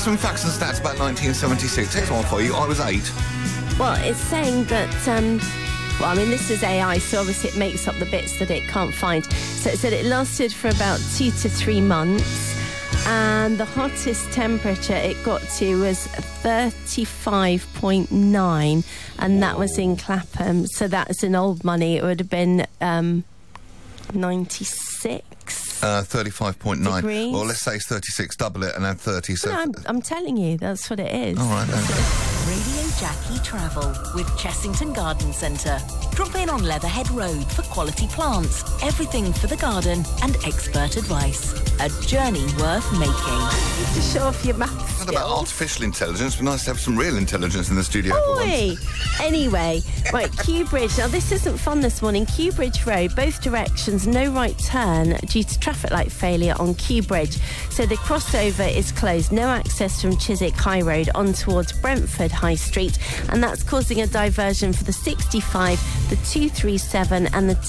some facts and stats about 1976. Here's one for you. I was 8. Well, it's saying that, well, I mean, this is AI, so obviously it makes up the bits that it can't find. So it said it lasted for about 2 to 3 months, and the hottest temperature it got to was 35.9, and that was in Clapham. So that's in old money. It would have been 96. 35.9. Degrees. Well, let's say it's 36, double it, and add 30. So No, I'm telling you, that's what it is. all right, then. Radio Jackie Travel with Chessington Garden Centre. Drop in on Leatherhead Road for quality plants, everything for the garden, and expert advice. A journey worth making. To show off your maths Not about artificial intelligence, but nice to have some real intelligence in the studio for once. Oi! Anyway, right, Kew Bridge. Now, this isn't fun this morning. Kew Bridge Road, both directions, no right turn due to traffic light failure on Kew Bridge. So the crossover is closed. No access from Chiswick High Road on towards Brentford High Street. And that's causing a diversion for the 65, the 237 and the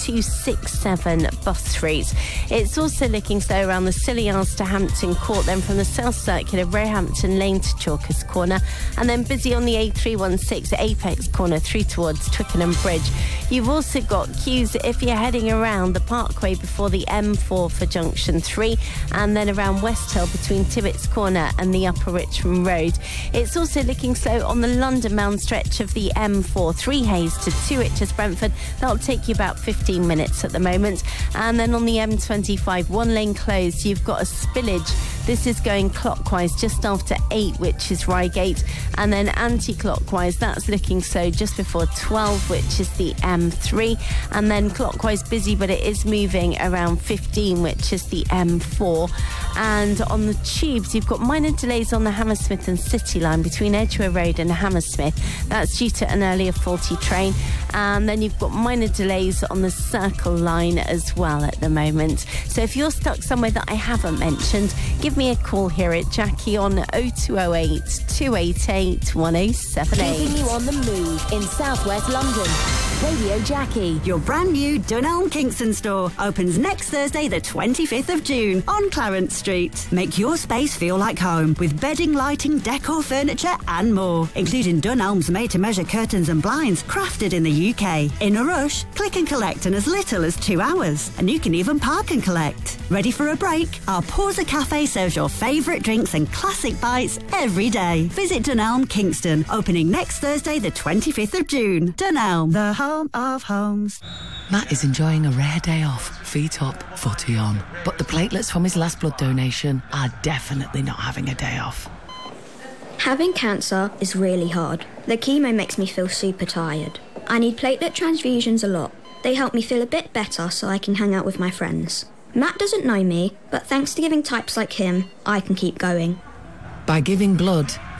267 bus routes. It's also looking slow around the Scilly Arms to Hampton Court, then from the South Circular, Roehampton Lane to Chalkers Corner, and then busy on the A316 Apex Corner through towards Twickenham Bridge. You've also got queues if you're heading around the Parkway before the M4 for Junction 3, and then around West Hill between Tibbetts Corner and the Upper Richmond Road. It's also looking slow on the London Mound stretch of the M4, 3 Hayes to 2 to Brentford. That'll take you about 15 minutes at the moment. And then on the M25, 1 lane closed. You've got a spillage. This is going clockwise just after 8, which is Reigate, and then anti-clockwise, that's looking slow just before 12, which is the M3, and then clockwise busy, but it is moving around 15, which is the M4. And on the tubes, you've got minor delays on the Hammersmith and City line between Edgware Road and Hammersmith. That's due to an earlier faulty train. And then you've got minor delays on the Circle line as well at the moment. So if you're stuck somewhere that I haven't mentioned, give me a call here at Jackie on 0208 288 1078. Keeping you on the move in southwest London. Radio Jackie. Your brand new Dunelm Kingston store opens next Thursday, the 25th of June on Clarence Street. Make your space feel like home with bedding, lighting, decor, furniture and more, including Dunelm's made-to-measure curtains and blinds crafted in the UK. In a rush? Click and collect in as little as 2 hours, and you can even park and collect. Ready for a break? Our Pausa Cafe serves your favourite drinks and classic bites every day. Visit Dunelm Kingston, opening next Thursday, the 25th of June. Dunelm, the home of homes. Matt is enjoying a rare day off, feet up, footy on. But the platelets from his last blood donation are definitely not having a day off. Having cancer is really hard. The chemo makes me feel super tired. I need platelet transfusions a lot. They help me feel a bit better so I can hang out with my friends. Matt doesn't know me, but thanks to giving types like him, I can keep going. By giving blood,